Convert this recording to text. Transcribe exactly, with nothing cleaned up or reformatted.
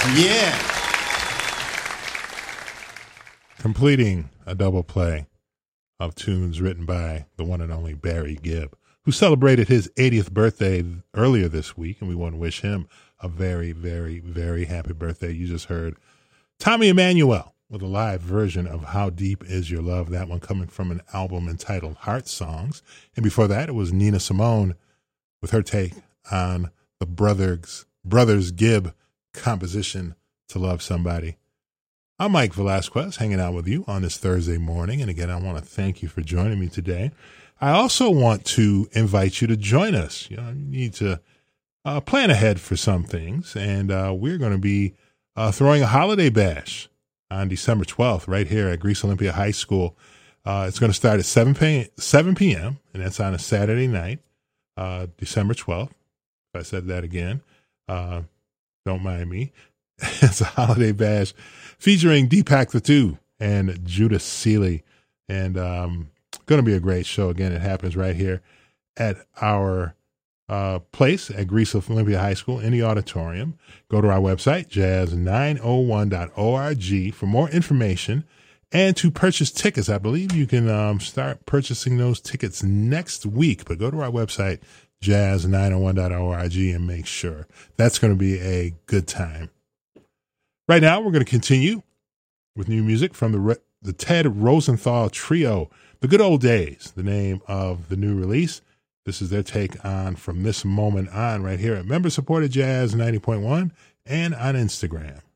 Yeah. Completing a double play of tunes written by the one and only Barry Gibb, who celebrated his eightieth birthday earlier this week, and we want to wish him a very, very, very happy birthday. You just heard Tommy Emmanuel with a live version of How Deep Is Your Love, that one coming from an album entitled Heart Songs. And before that, it was Nina Simone with her take on the Brothers, Brothers Gibb composition, To Love Somebody. I'm Mike Velasquez, hanging out with you on this Thursday morning. And again, I want to thank you for joining me today. I also want to invite you to join us. You know, you need to uh, plan ahead for some things. And uh, we're going to be uh, throwing a holiday bash on December twelfth right here at Greece Olympia High School. Uh, it's going to start at seven p.m., and that's on a Saturday night, uh, December twelfth. If I said that again, uh, don't mind me. It's a holiday bash featuring Deepak Thatu and Judas Seeley. And um, going to be a great show. Again, it happens right here at our uh, place at Greece Olympia High School in the auditorium. Go to our website, jazz nine oh one dot org, for more information and to purchase tickets. I believe you can um, start purchasing those tickets next week, but go to our website, jazz nine oh one dot org, and make sure. That's going to be a good time. Right now, we're going to continue with new music from the the Ted Rosenthal Trio, The Good Old Days, the name of the new release. This is their take on From This Moment On right here at member-supported Jazz ninety point one and on Instagram.